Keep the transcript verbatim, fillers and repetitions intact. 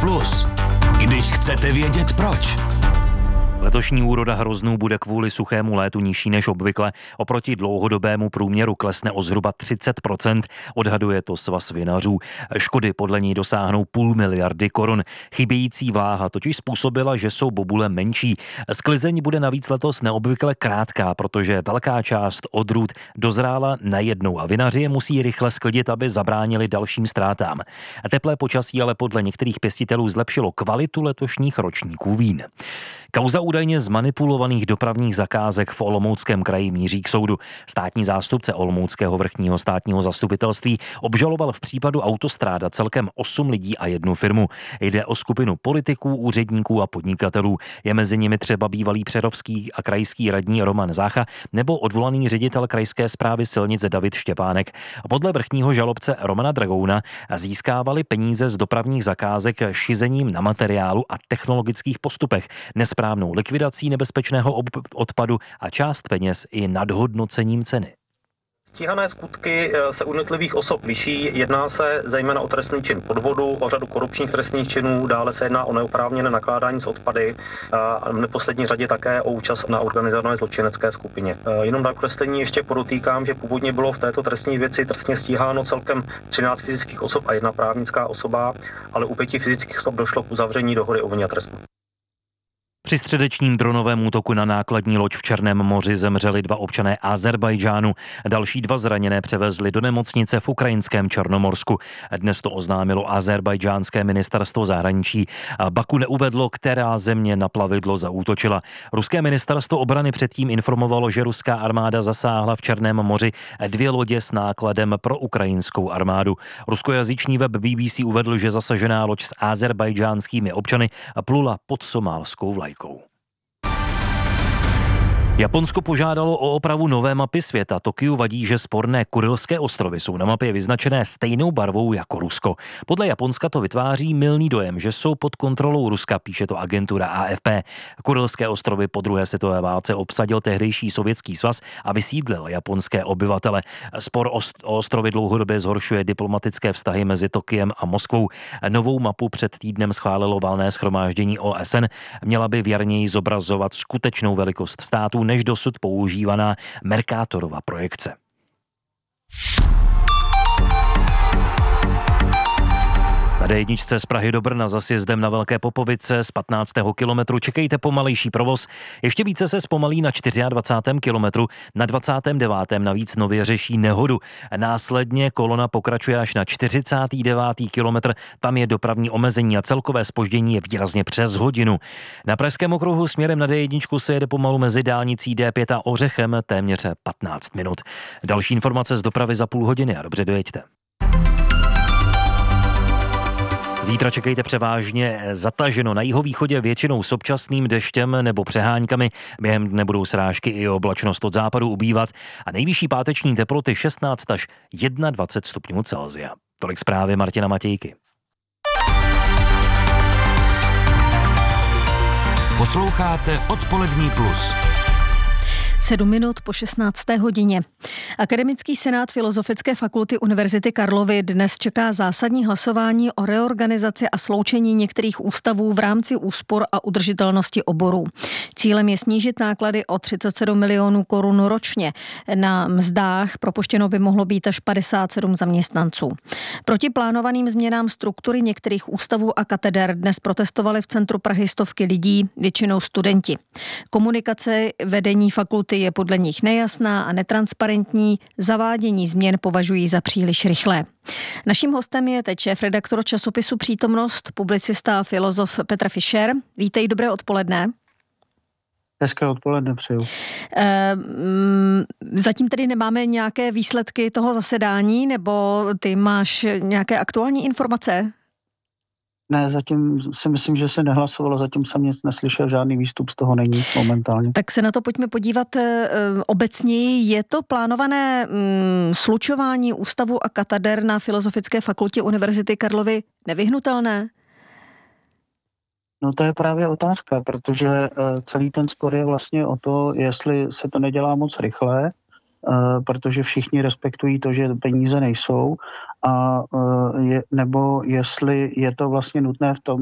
plus. Když chcete vědět proč. Letošní úroda hroznů bude kvůli suchému létu nižší než obvykle. Oproti dlouhodobému průměru klesne o zhruba třicet procent, odhaduje to Svaz vinařů. Škody podle něj dosáhnou půl miliardy korun. Chybějící vláha totiž způsobila, že jsou bobule menší. Sklizeň bude navíc letos neobvykle krátká, protože velká část odrůd dozrála najednou a vinaři je musí rychle sklidit, aby zabránili dalším ztrátám. Teplé počasí ale podle některých pěstitelů zlepšilo kvalitu letošních ročníků vín. Kauza údajně zmanipulovaných dopravních zakázek v Olomouckém kraji míří k soudu. Státní zástupce Olomouckého vrchního státního zastupitelství obžaloval v případu Autostráda celkem osm lidí a jednu firmu. Jde o skupinu politiků, úředníků a podnikatelů. Je mezi nimi třeba bývalý přerovský a krajský radní Roman Zácha nebo odvolaný ředitel krajské správy silnic David Štěpánek. Podle vrchního žalobce Romana Dragouna získávali peníze z dopravních zakázek šizením na materiálu a technologických postupech, správnou likvidací nebezpečného odpadu a část peněz i nadhodnocením ceny. Stíhané skutky se u jednotlivých osob liší, jedná se zejména o trestný čin podvodu, o řadu korupčních trestných činů, dále se jedná o neoprávněné nakládání s odpady a v neposlední řadě také o účast na organizované zločinecké skupině. Jenom na kreslení ještě podotýkám, že původně bylo v této trestní věci trestně stíháno celkem třináct fyzických osob a jedna právnická osoba, ale u pěti fyzických osob došlo k uzavření dohody o vině a trestu. Při středečním dronovém útoku na nákladní loď v Černém moři zemřeli dva občané Azerbajdžánu. Další dva zraněné převezli do nemocnice v ukrajinském Černomorsku. Dnes to oznámilo azerbajdžánské ministerstvo zahraničí. Baku neuvedlo, která země na plavidlo zaútočila. Ruské ministerstvo obrany předtím informovalo, že ruská armáda zasáhla v Černém moři dvě lodě s nákladem pro ukrajinskou armádu. Ruskojazyčný web B B C uvedl, že zasažená loď s azerbajdžánskými občany plula pod somálskou vlajkou. Japonsko požádalo o opravu nové mapy světa. Tokiu vadí, že sporné Kurilské ostrovy jsou na mapě vyznačené stejnou barvou jako Rusko. Podle Japonska to vytváří mylný dojem, že jsou pod kontrolou Ruska, píše to agentura A F P. Kurilské ostrovy po druhé světové válce obsadil tehdejší Sovětský svaz a vysídlil japonské obyvatele. Spor o ostrovy dlouhodobě zhoršuje diplomatické vztahy mezi Tokiem a Moskvou. Novou mapu před týdnem schválilo valné shromáždění O S N. Měla by věrněji zobrazovat skutečnou velikost států než dosud používaná Mercatorova projekce. Na D jedna z Prahy do Brna za sjezdem na Velké Popovice z patnáctého kilometru čekejte pomalejší provoz. Ještě více se zpomalí na dvacátém čtvrtém kilometru, na dvacátém devátém navíc nově řeší nehodu. Následně kolona pokračuje až na čtyřicátý devátý kilometr, tam je dopravní omezení a celkové zpoždění je výrazně přes hodinu. Na Pražském okruhu směrem na D jedna se jede pomalu mezi dálnicí D pět a Ořechem téměř patnáct minut. Další informace z dopravy za půl hodiny a dobře dojeďte. Zítra čekejte převážně zataženo na jihovýchodě většinou s občasným deštěm nebo přeháňkami. Během dne budou srážky i oblačnost od západu ubývat a nejvyšší páteční teploty šestnáct až dvacet jedna stupňů Celsia. Tolik zprávy Martina Matějky. Posloucháte Odpolední plus. Sedm minut po šestnácté hodině. Akademický senát Filozofické fakulty Univerzity Karlovy dnes čeká zásadní hlasování o reorganizaci a sloučení některých ústavů v rámci úspor a udržitelnosti oborů. Cílem je snížit náklady o třicet sedm milionů korun ročně. Na mzdách propuštěno by mohlo být až padesát sedm zaměstnanců. Proti plánovaným změnám struktury některých ústavů a kateder dnes protestovali v centru Prahy stovky lidí, většinou studenti. Komunikace vedení fakulty je podle nich nejasná a netransparentní, zavádění změn považují za příliš rychlé. Naším hostem je teď šéfredaktor časopisu Přítomnost, publicista a filozof Petr Fischer. Vítej, dobré odpoledne. Hezké odpoledne přeju. E, zatím tedy nemáme nějaké výsledky toho zasedání, nebo ty máš nějaké aktuální informace? Ne, zatím si myslím, že se nehlasovalo, zatím jsem nic neslyšel, žádný výstup z toho není momentálně. Tak se na to pojďme podívat e, obecněji. Je to plánované mm, slučování ústavu a kateder na Filozofické fakultě Univerzity Karlovy nevyhnutelné? No to je právě otázka, protože e, celý ten spor je vlastně o to, jestli se to nedělá moc rychle, e, protože všichni respektují to, že peníze nejsou, a e, je, nebo jestli je to vlastně nutné v tom,